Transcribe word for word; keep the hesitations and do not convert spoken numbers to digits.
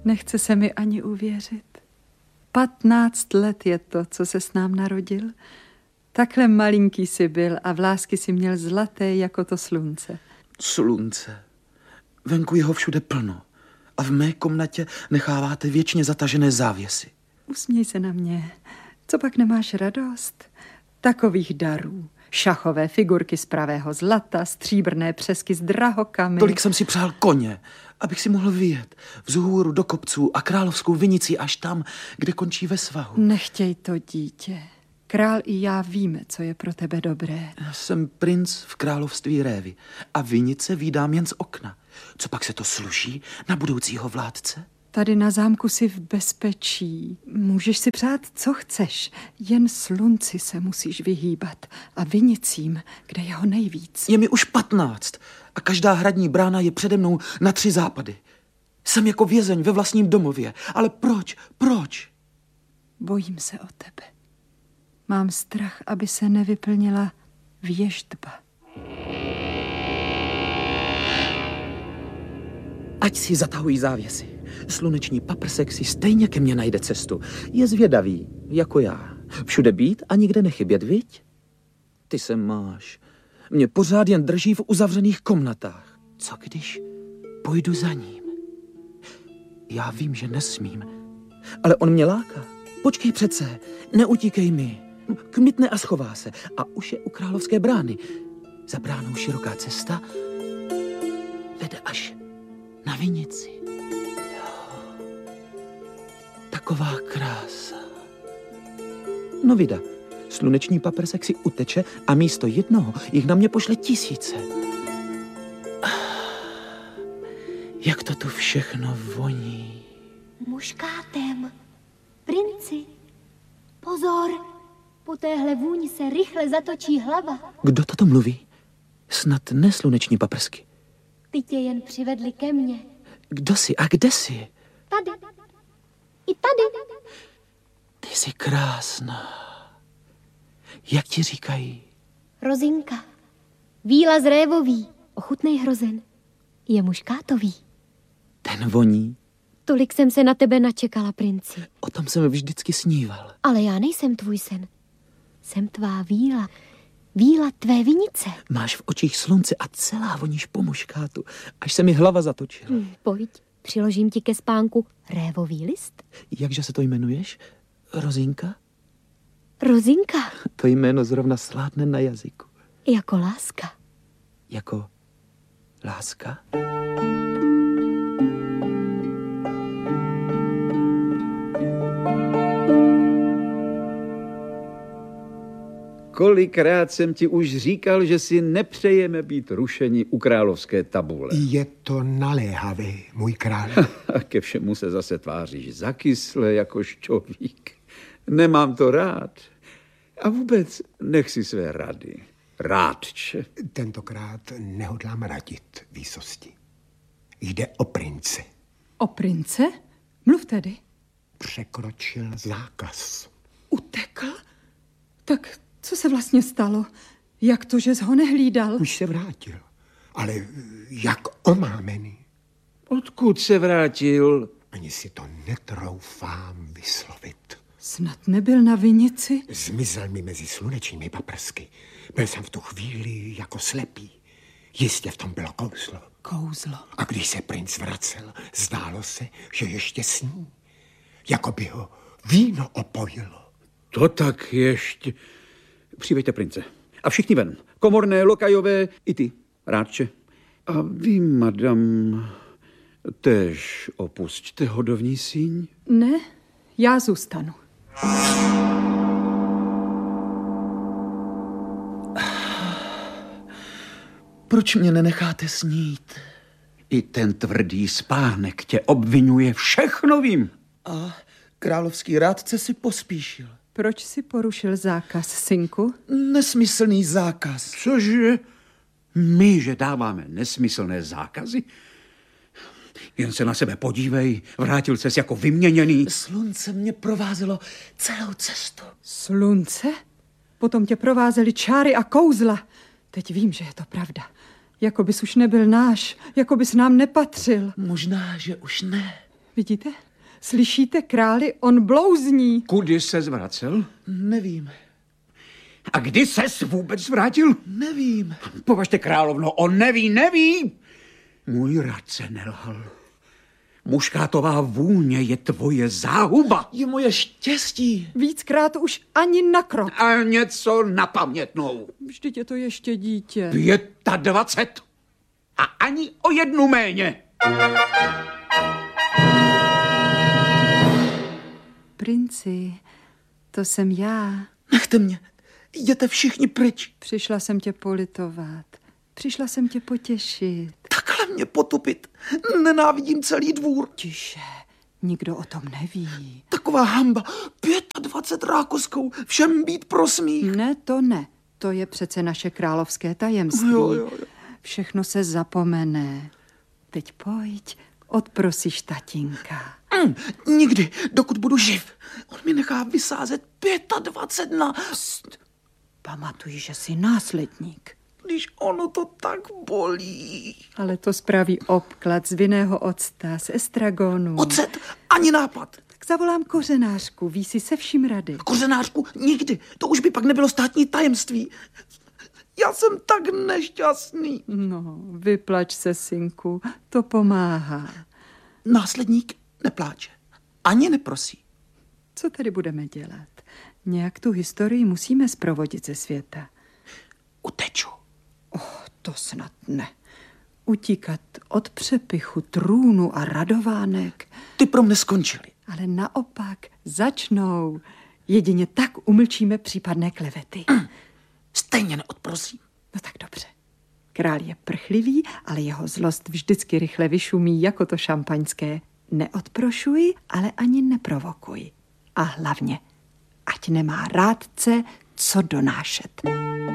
Nechce se mi ani uvěřit. Patnáct let je to, co se s nám narodil. Takhle malinký jsi byl a vlásky si měl zlaté jako to slunce. Slunce. Venku jeho všude plno. A v mé komnatě necháváte věčně zatažené závěsy. Usměj se na mě. Co pak nemáš radost? Takových darů. Šachové figurky z pravého zlata, stříbrné přesky s drahokamy. Tolik jsem si přál koně, abych si mohl vyjet vzhůru do kopců a královskou vinici až tam, kde končí ve svahu. Nechtěj to, dítě. Král i já víme, co je pro tebe dobré. Jsem princ v království Révy a vinice vídám jen z okna. Co pak se to sluší na budoucího vládce? Tady na zámku jsi v bezpečí. Můžeš si přát, co chceš. Jen slunci se musíš vyhýbat a vinicím, kde je ho nejvíc. Je mi už patnáct a každá hradní brána je přede mnou na tři západy. Jsem jako vězeň ve vlastním domově. Ale proč? Proč? Bojím se o tebe. Mám strach, aby se nevyplnila věštba. Ať si zatahují závěsy. Sluneční paprsek si stejně ke mně najde cestu. Je zvědavý, jako já. Všude být a nikde nechybět, viď? Ty se máš. Mě pořád jen drží v uzavřených komnatách. Co když půjdu za ním? Já vím, že nesmím, ale on mě láká. Počkej přece, neutíkej mi. Kmitne a schová se a už je u královské brány. Za bránou široká cesta vede až na vinici. Jo. Taková krása. No vida, sluneční paprsek si uteče a místo jednoho jich na mě pošle tisíce. Jak to tu všechno voní. Muškátem. Princi. Pozor. Po téhle vůni se rychle zatočí hlava. Kdo toto mluví? Snad ne sluneční paprsky. Ty tě jen přivedli ke mně. Kdo jsi a kde jsi? Tady. I tady. Ty jsi krásná. Jak ti říkají? Rozinka. Víla z révový. Ochutnej hrozen. Je muškátový. Ten voní. Tolik jsem se na tebe načekala, princi. O tom jsem vždycky sníval. Ale já nejsem tvůj sen. Jsem tvá víla. Víla tvé vinice. Máš v očích slunce a celá voníš po muškátu, až se mi hlava zatočila. Hmm, pojď, přiložím ti ke spánku révový list. Jakže se to jmenuješ? Rozinka? Rozinka. To jméno zrovna sládne na jazyku. Jako láska. Jako láska? Kolikrát jsem ti už říkal, že si nepřejeme být rušeni u královské tabule. Je to naléhavé, můj král. A ke všemu se zase tváříš zakysle jako šťovík. Nemám to rád. A vůbec nech si své rady. Rádče. Tentokrát nehodlám radit, výsosti. Jde o prince. O prince? Mluv tedy. Překročil zákaz. Utekl? Tak co se vlastně stalo? Jak to, že jsi ho nehlídal? Už se vrátil, ale jak omámený. Odkud se vrátil? Ani si to netroufám vyslovit. Snad nebyl na vinici? Zmizel mi mezi slunečními paprsky. Byl jsem v tu chvíli jako slepý. Jistě v tom bylo kouzlo. Kouzlo. A když se princ vracel, zdálo se, že ještě sní. Jako by ho víno opojilo. To tak ještě... Přivejte prince. A všichni ven. Komorné, lokajové, i ty, rádče. A vy, madam, též opusťte hodovní síň? Ne, já zůstanu. Proč mě nenecháte snít? I ten tvrdý spánek tě obvinuje, všechno vím. A královský rádce si pospíšil. Proč si porušil zákaz, synku? Nesmyslný zákaz. Cože? My, že dáváme nesmyslné zákazy? Jen se na sebe podívej, vrátil ses jako vyměněný. Slunce mě provázelo celou cestu. Slunce? Potom tě provázely čáry a kouzla. Teď vím, že je to pravda. Jako bys už nebyl náš, jako bys nám nepatřil. Možná, že už ne. Vidíte? Slyšíte, králi, on blouzní. Kudy se zvracel? Nevím, A kdy ses vůbec zvrátil? nevím. Považte, královno, on neví, neví. Můj radce nelhal. Muškátová vůně je tvoje záhuba. Je moje štěstí. Víckrát už ani na krok. A něco na pamětnou. Vždyť je to ještě dítě. Dvacet. A ani o jednu méně. Princi, to jsem já. Nechte mě. Jděte všichni pryč. Přišla jsem tě politovat. Přišla jsem tě potěšit. Takhle mě potupit. Nenávidím celý dvůr. Tiše, nikdo o tom neví. Taková hamba. dvacet pět rákoskou. Všem být pro smích. Ne, to ne. To je přece naše královské tajemství. Jo, jo, jo. Všechno se zapomene. Teď pojď, odprosíš tatínka. Mm, nikdy, dokud budu živ. On mi nechá vysázet dvacet pět na... Pst, pamatuj, že jsi následník. Když ono to tak bolí. Ale to spraví obklad z vinného octa, z estragonu. Ocet, ani nápad. Tak zavolám kořenářku, ví si se vším rady. Kořenářku, nikdy. To už by pak nebylo státní tajemství. Já jsem tak nešťastný. No, vyplač se, synku, to pomáhá. Následník nepláče. Ani neprosí. Co tedy budeme dělat? Nějak tu historii musíme zprovodit ze světa. Uteču. Oh, to snad ne. Utíkat od přepichu, trůnu a radovánek. Ty pro mne skončily. Ale naopak začnou. Jedině tak umlčíme případné klevety. Mm, stejně neodprosím. No tak dobře. Král je prchlivý, ale jeho zlost vždycky rychle vyšumí jako to šampaňské. Neodprošuj, ale ani neprovokuj. A hlavně, ať nemá rádce co donášet.